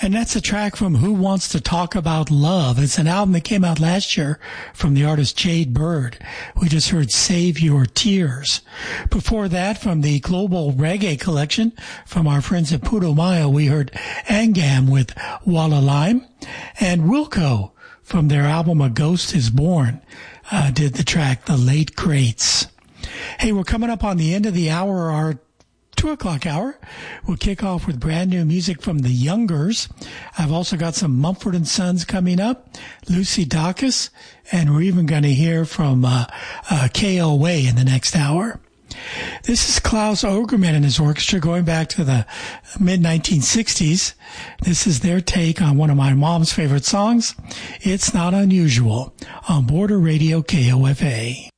And that's a track from Who Wants to Talk About Love. It's an album that came out last year from the artist Jade Bird. We just heard Save Your Tears. Before that, from the Global Reggae Collection from our friends at Putumayo, we heard Angam with Walla Lime. And Wilco from their album A Ghost Is Born did the track The Late Greats. Hey, we're coming up on the end of the hour, our 2 o'clock hour. We'll kick off with brand new music from the Youngers. I've also got some Mumford & Sons coming up, Lucy Dacus, and we're even going to hear from KOA in the next hour. This is Klaus Ogerman and his orchestra going back to the mid-1960s. This is their take on one of my mom's favorite songs, It's Not Unusual, on Border Radio KOFA.